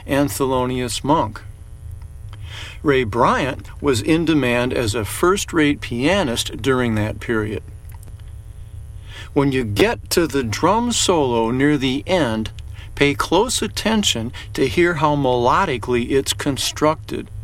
and Thelonious Monk. Ray Bryant was in demand as a first-rate pianist during that period. When you get to the drum solo near the end, pay close attention to hear how melodically it's constructed.